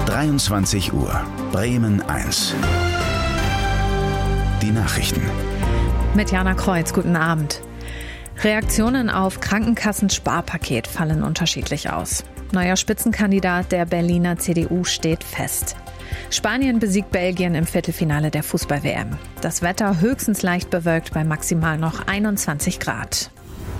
23 Uhr, Bremen 1. Die Nachrichten. Mit Jana Kreuz, guten Abend. Reaktionen auf Krankenkassen-Sparpaket fallen unterschiedlich aus. Neuer Spitzenkandidat der Berliner CDU steht fest. Spanien besiegt Belgien im Viertelfinale der Fußball-WM. Das Wetter höchstens leicht bewölkt bei maximal noch 21 Grad.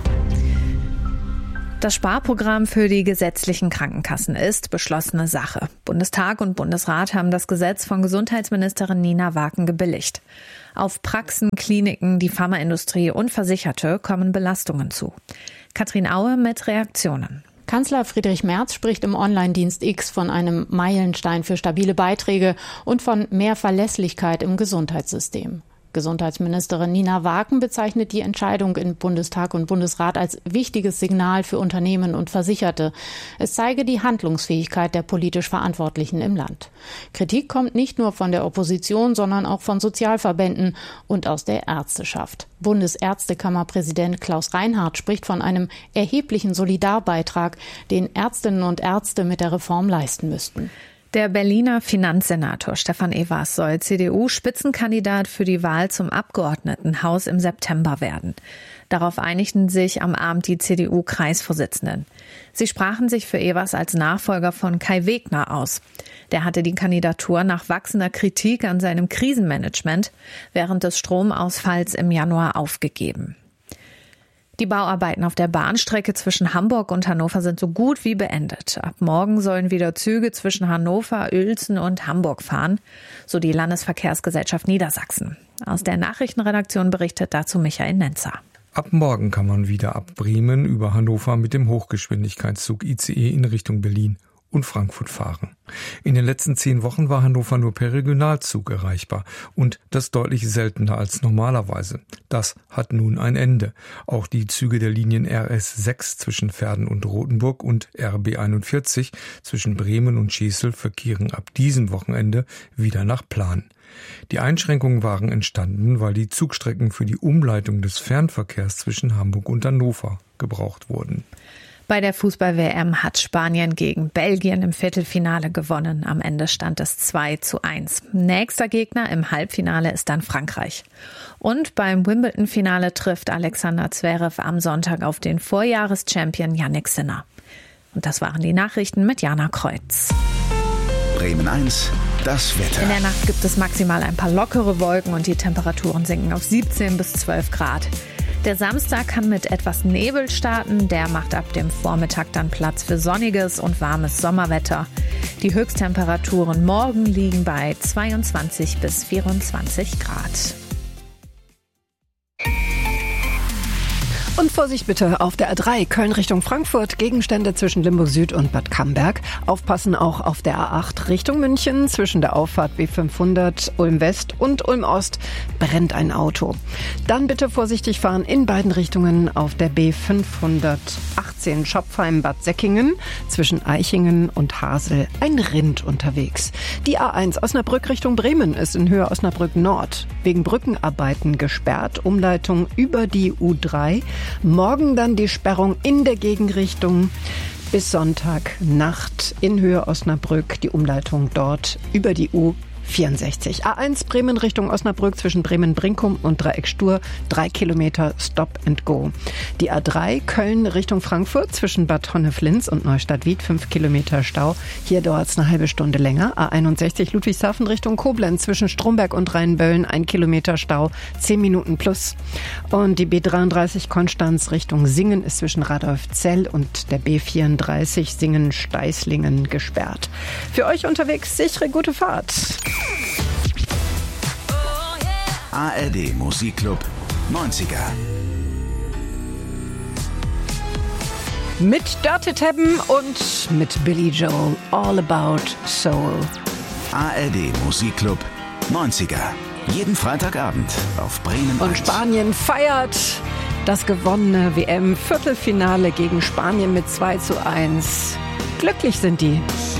Das Sparprogramm für die gesetzlichen Krankenkassen ist beschlossene Sache. Bundestag und Bundesrat haben das Gesetz von Gesundheitsministerin Nina Waken gebilligt. Auf Praxen, Kliniken, die Pharmaindustrie und Versicherte kommen Belastungen zu. Katrin Aue mit Reaktionen. Kanzler Friedrich Merz spricht im Online-Dienst X von einem Meilenstein für stabile Beiträge und von mehr Verlässlichkeit im Gesundheitssystem. Gesundheitsministerin Nina Waken bezeichnet die Entscheidung in Bundestag und Bundesrat als wichtiges Signal für Unternehmen und Versicherte. Es zeige die Handlungsfähigkeit der politisch Verantwortlichen im Land. Kritik kommt nicht nur von der Opposition, sondern auch von Sozialverbänden und aus der Ärzteschaft. Bundesärztekammerpräsident Klaus Reinhardt spricht von einem erheblichen Solidarbeitrag, den Ärztinnen und Ärzte mit der Reform leisten müssten. Der Berliner Finanzsenator Stefan Evers soll CDU-Spitzenkandidat für die Wahl zum Abgeordnetenhaus im September werden. Darauf einigten sich am Abend die CDU-Kreisvorsitzenden. Sie sprachen sich für Evers als Nachfolger von Kai Wegner aus. Der hatte die Kandidatur nach wachsender Kritik an seinem Krisenmanagement während des Stromausfalls im Januar aufgegeben. Die Bauarbeiten auf der Bahnstrecke zwischen Hamburg und Hannover sind so gut wie beendet. Ab morgen sollen wieder Züge zwischen Hannover, Uelzen und Hamburg fahren, so die Landesverkehrsgesellschaft Niedersachsen. Aus der Nachrichtenredaktion berichtet dazu Michael Nenzer. Ab morgen kann man wieder ab Bremen über Hannover mit dem Hochgeschwindigkeitszug ICE in Richtung Berlin und Frankfurt fahren. In den letzten 10 Wochen war Hannover nur per Regionalzug erreichbar und das deutlich seltener als normalerweise. Das hat nun ein Ende. Auch die Züge der Linien RS6 zwischen Verden und Rothenburg und RB 41 zwischen Bremen und Schesel verkehren ab diesem Wochenende wieder nach Plan. Die Einschränkungen waren entstanden, weil die Zugstrecken für die Umleitung des Fernverkehrs zwischen Hamburg und Hannover gebraucht wurden. Bei der Fußball-WM hat Spanien gegen Belgien im Viertelfinale gewonnen. Am Ende stand es 2:1. Nächster Gegner im Halbfinale ist dann Frankreich. Und beim Wimbledon-Finale trifft Alexander Zverev am Sonntag auf den Vorjahreschampion Jannik Sinner. Und das waren die Nachrichten mit Jana Kreuz. Bremen 1, das Wetter. In der Nacht gibt es maximal ein paar lockere Wolken und die Temperaturen sinken auf 17 bis 12 Grad. Der Samstag kann mit etwas Nebel starten. Der macht ab dem Vormittag dann Platz für sonniges und warmes Sommerwetter. Die Höchsttemperaturen morgen liegen bei 22 bis 24 Grad. Und Vorsicht bitte auf der A3 Köln Richtung Frankfurt, Gegenstände zwischen Limburg Süd und Bad Camberg. Aufpassen auch auf der A8 Richtung München, zwischen der Auffahrt B500 Ulm West und Ulm Ost brennt ein Auto. Dann bitte vorsichtig fahren in beiden Richtungen auf der B518 Schopfheim Bad Säckingen, zwischen Eichingen und Hasel ein Rind unterwegs. Die A1 Osnabrück Richtung Bremen ist in Höhe Osnabrück Nord wegen Brückenarbeiten gesperrt, Umleitung über die U3. Morgen dann die Sperrung in der Gegenrichtung bis Sonntagnacht in Höhe Osnabrück, die Umleitung dort über die U64. A1 Bremen Richtung Osnabrück zwischen Bremen-Brinkum und Dreieck Stur 3 Kilometer Stop and Go. Die A3 Köln Richtung Frankfurt zwischen Bad Honneflins und Neustadt-Wied 5 Kilometer Stau. Hier dauert es eine halbe Stunde länger. A61 Ludwigshafen Richtung Koblenz zwischen Stromberg und Rheinböllen 1 Kilometer Stau 10 Minuten plus. Und die B33 Konstanz Richtung Singen ist zwischen Radolfzell und der B34 Singen-Steißlingen gesperrt. Für euch unterwegs sichere gute Fahrt. ARD Musikclub 90er. Mit Dirty Tabben und mit Billy Joel, All About Soul. ARD Musikclub 90er. Jeden Freitagabend auf Bremen 1. Und Spanien feiert das gewonnene WM-Viertelfinale gegen Spanien mit 2:1. Glücklich sind die.